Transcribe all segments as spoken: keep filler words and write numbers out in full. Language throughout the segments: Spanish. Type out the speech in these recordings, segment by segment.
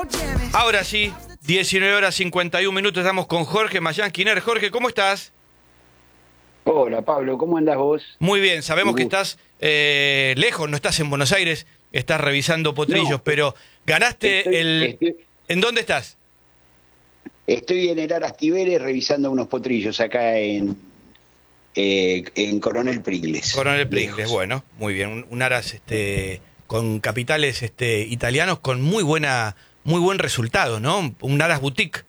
Ahora sí, diecinueve horas cincuenta y un minutos, estamos con Jorge Mayán Quiner. Jorge, ¿cómo estás? Hola Pablo, ¿cómo andás vos? Muy bien, sabemos Un que gusto. estás eh, lejos, no estás en Buenos Aires, estás revisando potrillos, No, pero ganaste estoy, el... estoy, ¿En dónde estás? estoy en el Aras Tiberes revisando unos potrillos acá en, eh, en Coronel Pringles, Coronel Pringles, lejos. bueno, muy bien, un, un Aras este, con capitales este, italianos con muy buena, muy buen resultado, ¿no? Un Aras boutique.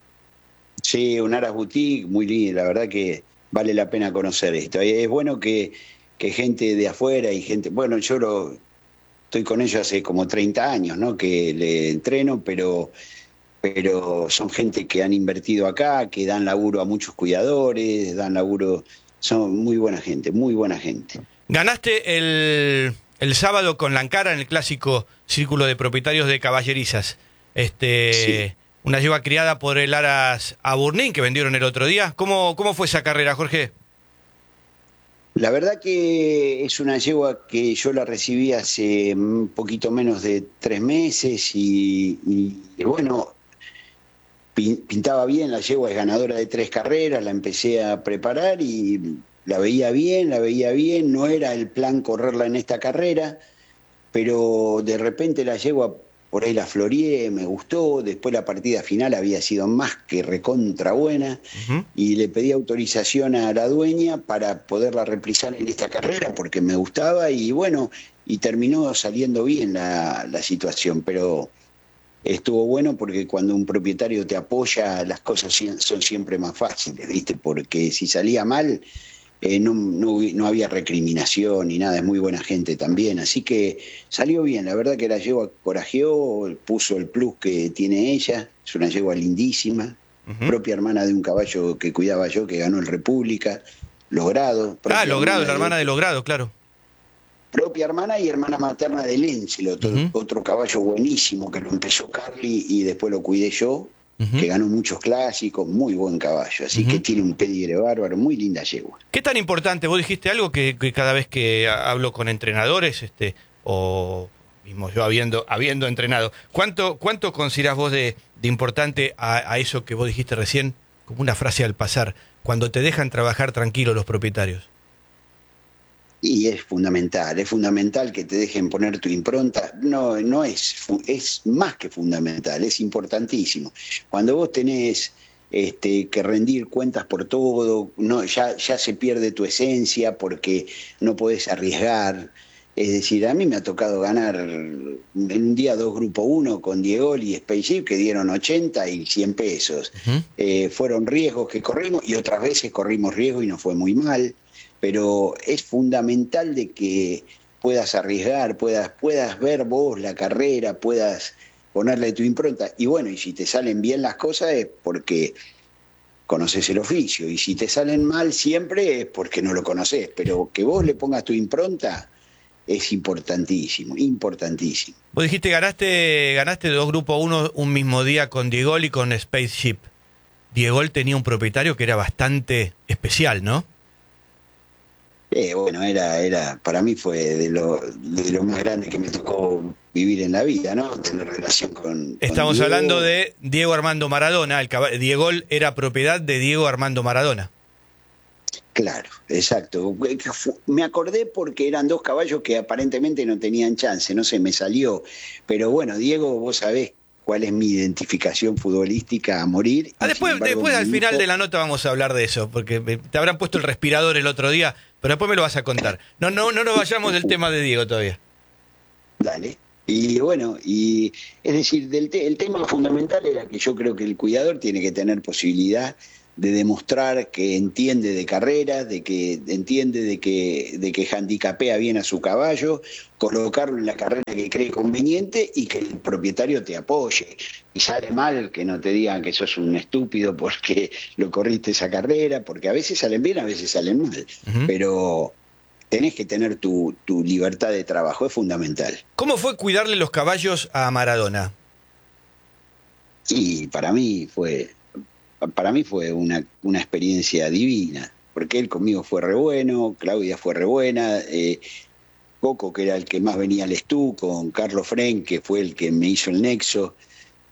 Sí, un Aras Boutique, muy lindo, la verdad que vale la pena conocer esto. Es bueno que, que gente de afuera y gente, bueno, yo lo, estoy con ellos hace como treinta años, ¿no? Que le entreno, pero pero son gente que han invertido acá, que dan laburo a muchos cuidadores, dan laburo, son muy buena gente, muy buena gente. Ganaste el, el sábado con Lancara en el clásico Círculo de Propietarios de Caballerizas. Sí. Este, una yegua criada por el Aras Aburnín que vendieron el otro día. ¿Cómo, cómo fue esa carrera, Jorge? La verdad que es una yegua que yo la recibí hace un poquito menos de tres meses y, y, bueno, pin- pintaba bien, la yegua es ganadora de tres carreras, la empecé a preparar y la veía bien, la veía bien, no era el plan correrla en esta carrera, pero de repente la yegua por ahí la floreé, me gustó, después la partida final había sido más que recontra buena Ujú. y le pedí autorización a la dueña para poderla reprisar en esta carrera porque me gustaba y bueno, y terminó saliendo bien la, la situación, pero estuvo bueno porque cuando un propietario te apoya las cosas sie- son siempre más fáciles, ¿viste? Porque si salía mal eh, no, no, hubi- no había recriminación ni nada, es muy buena gente también, así que salió bien, la verdad que la yegua corajeó, puso el plus que tiene ella, es una yegua lindísima, Ujú. propia hermana de un caballo que cuidaba yo, que ganó el República, Logrado, Ah, propia Logrado, hermana la de hermana de otro, Logrado, claro. propia hermana y hermana materna de Lenzi, otro, Ujú, otro caballo buenísimo que lo empezó Carly y después lo cuidé yo, que ujú, ganó muchos clásicos, muy buen caballo, así que ujú. tiene un pedigre bárbaro, muy linda yegua. ¿Qué tan importante? Vos dijiste algo que, que cada vez que ha- hablo con entrenadores, este, o mismo yo habiendo, habiendo entrenado, ¿cuánto, cuánto considerás vos de, de importante a, a eso que vos dijiste recién, como una frase al pasar, cuando te dejan trabajar tranquilo los propietarios? Y es fundamental, es fundamental que te dejen poner tu impronta. No, no es, fu- es más que fundamental, es importantísimo. Cuando vos tenés este, que rendir cuentas por todo, no, ya, ya se pierde tu esencia porque no podés arriesgar. Es decir, a mí me ha tocado ganar en un día dos grupo uno con Diego y Spaceship que dieron ochenta y cien pesos. Ujú. Eh, fueron riesgos que corrimos y otras veces corrimos riesgos y nos fue muy mal, pero es fundamental de que puedas arriesgar, puedas, puedas ver vos la carrera, puedas ponerle tu impronta. Y bueno, y si te salen bien las cosas es porque conoces el oficio, y si te salen mal siempre es porque no lo conoces, pero que vos le pongas tu impronta es importantísimo, importantísimo. Vos dijiste ganaste, ganaste dos grupos uno un mismo día con Diegol y con Spaceship. Diegol tenía un propietario que era bastante especial, ¿no? Eh, bueno, era, era, para mí fue de lo, de lo más grande que me tocó vivir en la vida, ¿no? Tener relación con, con Estamos hablando Diego. de Diego Armando Maradona. El caba- Diegol era propiedad de Diego Armando Maradona. Claro, exacto. Me acordé porque eran dos caballos que aparentemente no tenían chance, no sé, me salió. Pero bueno, Diego, vos sabés cuál es mi identificación futbolística a morir Ah, y sin después, embargo después al mi final de hijo, la nota vamos a hablar de eso, porque me- te habrán puesto el respirador el otro día, pero después me lo vas a contar. No, no, no nos vayamos del tema de Diego todavía. dale. Y bueno, y es decir, del te- el tema fundamental era que yo creo que el cuidador tiene que tener posibilidad de demostrar que entiende de carreras, de que entiende de que, de que handicapea bien a su caballo, colocarlo en la carrera que cree conveniente y que el propietario te apoye. Y sale mal que no te digan que sos un estúpido porque lo corriste esa carrera, porque a veces salen bien, a veces salen mal. Ujú. Pero tenés que tener tu, tu libertad de trabajo, es fundamental. ¿Cómo fue cuidarle los caballos a Maradona? Y para mí fue, para mí fue una, una experiencia divina, porque él conmigo fue re bueno, Claudia fue re buena, eh, Coco, que era el que más venía al Estú, con Carlos Fren, que fue el que me hizo el nexo,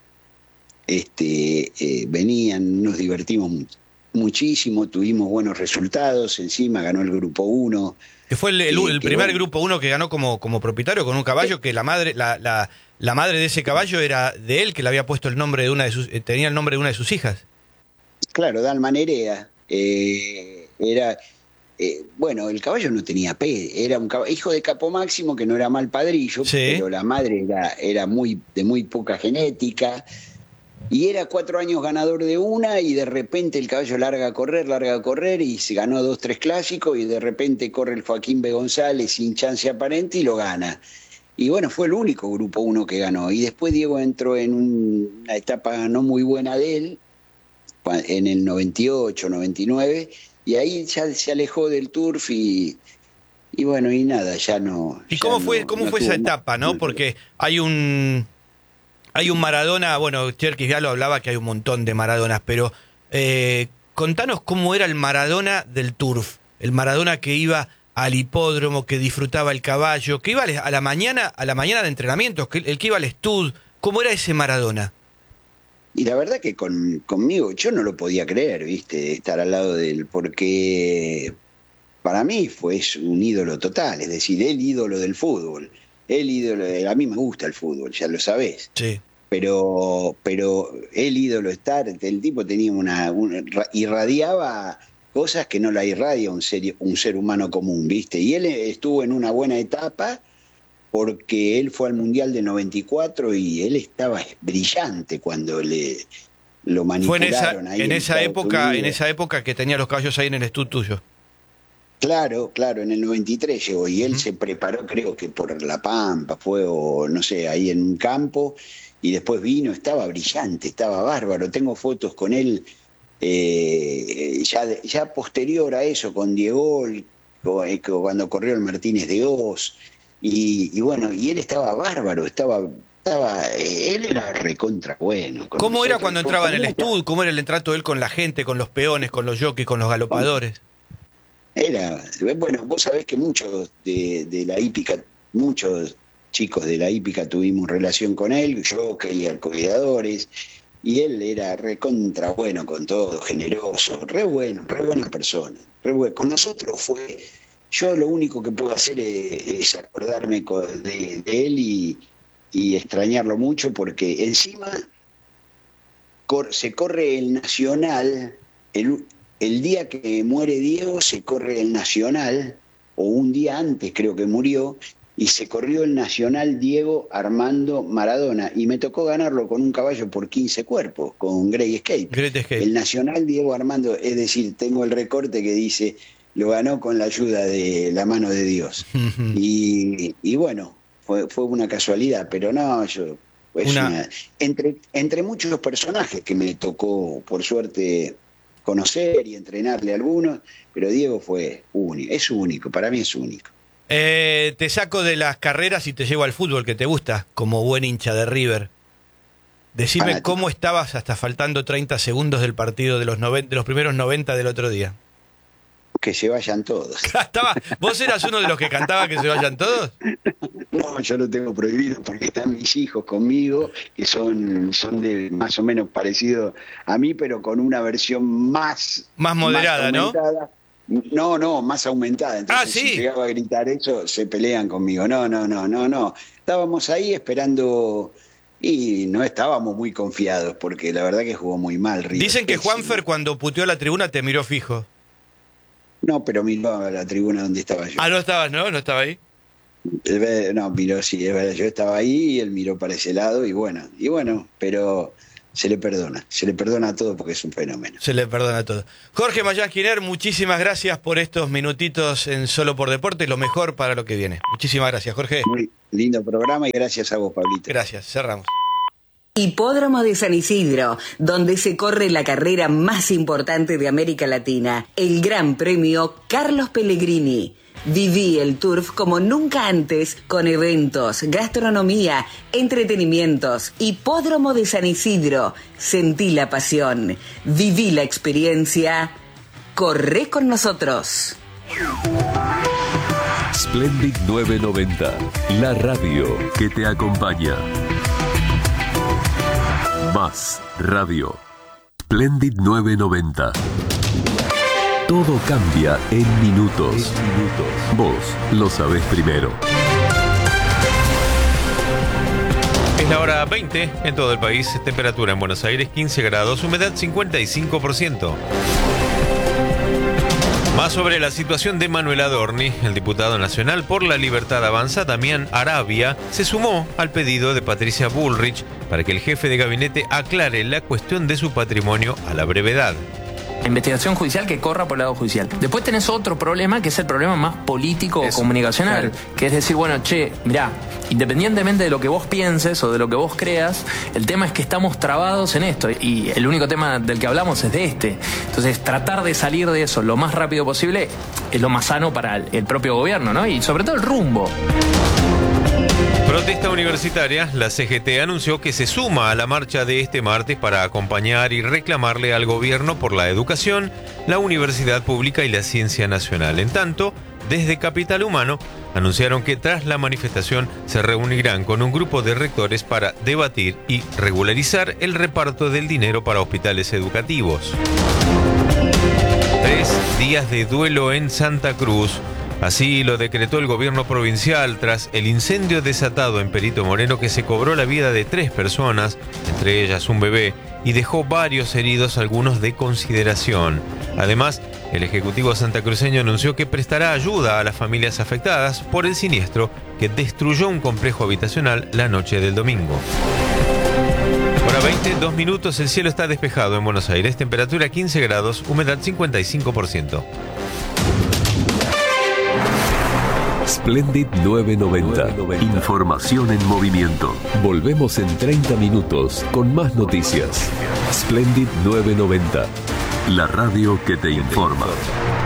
este, eh, venían, nos divertimos muchísimo, tuvimos buenos resultados, encima ganó el grupo uno. Que fue el, el, que, el que primer bueno, grupo uno que ganó como, como propietario con un caballo, que la madre, la, la, la madre de ese caballo era de él, que le había puesto el nombre de una de sus, eh, tenía el nombre de una de sus hijas. Claro, Dalma Nerea, eh, era, eh, bueno, el caballo no tenía P, era un caballo, hijo de Capo Máximo, que no era mal padrillo, Sí. pero la madre era, era muy, de muy poca genética, y era cuatro años ganador de una, y de repente el caballo larga a correr, larga a correr, y se ganó dos, tres clásicos, y de repente corre el Joaquín B. González sin chance aparente y lo gana. Y bueno, fue el único grupo uno que ganó. Y después Diego entró en un, una etapa no muy buena de él, en el noventa y ocho, noventa y nueve, y ahí ya se alejó del turf y, y bueno, y nada, ya no. ¿Y ya cómo fue, no, cómo no fue tuvo esa etapa, no? Porque hay un hay un Maradona, bueno, Cherkis ya lo hablaba que hay un montón de Maradonas, pero eh, contanos cómo era el Maradona del turf, el Maradona que iba al hipódromo, que disfrutaba el caballo, que iba a la mañana, a la mañana de entrenamientos, que el que iba al estud, ¿cómo era ese Maradona? Y la verdad que con, conmigo yo no lo podía creer, ¿viste? Estar al lado de él, porque para mí fue un ídolo total, es decir, el ídolo del fútbol. El ídolo, a mí me gusta el fútbol, ya lo sabés. Sí. Pero, pero el ídolo estar, el tipo tenía una, una irradiaba cosas que no la irradia un ser, un ser humano común, ¿viste? Y él estuvo en una buena etapa, porque él fue al Mundial de noventa y cuatro y él estaba brillante cuando le lo manipularon. Fue en esa, ahí en en esa época, Unidos. en esa época que tenía los caballos ahí en el estud tuyo. Claro, claro, en el noventa y tres llegó y él uh-huh. se preparó, creo que por La Pampa, fue o no sé, ahí en un campo, y después vino, estaba brillante, estaba bárbaro. Tengo fotos con él eh, ya, ya posterior a eso, con Diego, cuando corrió el Martínez de Oz. Y, y bueno, y él estaba bárbaro, estaba, estaba él era recontra bueno. ¿Cómo nosotros, era cuando entraba en el estud? ¿Cómo era el trato de él con la gente, con los peones, con los jockeys, con los galopadores? Era, bueno, vos sabés que muchos de, de la hípica, muchos chicos de la hípica tuvimos relación con él, jockey, alcoholadores, y él era recontra bueno con todo, generoso, re bueno, re buena persona. Re bueno. Con nosotros fue... Yo lo único que puedo hacer es, es acordarme de, de él y, y extrañarlo mucho, porque encima cor, se corre el Nacional, el, el día que muere Diego se corre el Nacional, o un día antes creo que murió, y se corrió el Nacional Diego Armando Maradona, y me tocó ganarlo con un caballo por quince cuerpos, con Great Escape. Great Escape. El Nacional Diego Armando, es decir, tengo el recorte que dice... Lo ganó con la ayuda de la mano de Dios. Uh-huh. y, y bueno, fue, fue una casualidad, pero no, yo... Es una... Una, entre, entre muchos personajes que me tocó, por suerte, conocer y entrenarle a algunos, pero Diego fue único, es único, para mí es único. Eh, te saco de las carreras y te llevo al fútbol, que te gusta, como buen hincha de River. Decime Fanático. Cómo estabas hasta faltando treinta segundos del partido de los, noven, de los primeros noventa del otro día. Que se vayan todos. Estaba, ¿vos eras uno de los que cantaba que se vayan todos? No, yo lo tengo prohibido porque están mis hijos conmigo, que son, son de más o menos parecidos a mí, pero con una versión más... Más moderada, más ¿no? No, no, más aumentada. Entonces, ah, ¿sí? Si llegaba a gritar eso, se pelean conmigo. No, no, no, no, no. Estábamos ahí esperando... Y no estábamos muy confiados, porque la verdad que jugó muy mal River. Dicen que Juanfer, cuando puteó a la tribuna, te miró fijo. No, pero miró a la tribuna donde estaba yo. Ah, no estabas, ¿no? ¿No estaba ahí? No, miró, sí, es verdad. Yo estaba ahí y él miró para ese lado y bueno, y bueno, pero se le perdona. Se le perdona todo porque es un fenómeno. Se le perdona todo. Jorge Mayán Giner, muchísimas gracias por estos minutitos en Solo por Deporte. Lo mejor para lo que viene. Muchísimas gracias, Jorge. Muy lindo programa y gracias a vos, Pablito. Gracias, cerramos. Hipódromo de San Isidro, donde se corre la carrera más importante de América Latina, el Gran Premio Carlos Pellegrini. Viví el turf como nunca antes, con eventos, gastronomía, entretenimientos. Hipódromo de San Isidro, sentí la pasión, viví la experiencia, corre con nosotros. Splendid novecientos noventa, la radio que te acompaña. Más Más radio. Splendid nueve noventa. Todo cambia en minutos. En minutos. Vos lo sabés primero. Es la hora veinte en todo el país. Temperatura en Buenos Aires quince grados. Humedad cincuenta y cinco por ciento. Más sobre la situación de Manuel Adorni. El diputado nacional por la Libertad Avanza, Damián Arabia, se sumó al pedido de Patricia Bullrich para que el jefe de gabinete aclare la cuestión de su patrimonio a la brevedad. Investigación judicial que corra por el lado judicial. Después tenés otro problema que es el problema más político o comunicacional, claro. Que es decir, bueno, che, mirá, independientemente de lo que vos pienses o de lo que vos creas, el tema es que estamos trabados en esto y el único tema del que hablamos es de este. Entonces, tratar de salir de eso lo más rápido posible es lo más sano para el propio gobierno, ¿no? Y sobre todo el rumbo. Protesta universitaria. La C G T anunció que se suma a la marcha de este martes para acompañar y reclamarle al gobierno por la educación, la universidad pública y la ciencia nacional. En tanto, desde Capital Humano anunciaron que tras la manifestación se reunirán con un grupo de rectores para debatir y regularizar el reparto del dinero para hospitales educativos. Tres días de duelo en Santa Cruz. Así lo decretó el gobierno provincial tras el incendio desatado en Perito Moreno que se cobró la vida de tres personas, entre ellas un bebé, y dejó varios heridos, algunos de consideración. Además, el Ejecutivo santacruceño anunció que prestará ayuda a las familias afectadas por el siniestro que destruyó un complejo habitacional la noche del domingo. Hora veinte, dos minutos, el cielo está despejado en Buenos Aires, temperatura quince grados, humedad cincuenta y cinco por ciento. Splendid nueve noventa. Información en movimiento. Volvemos en treinta minutos con más noticias. Splendid nueve noventa. La radio que te informa.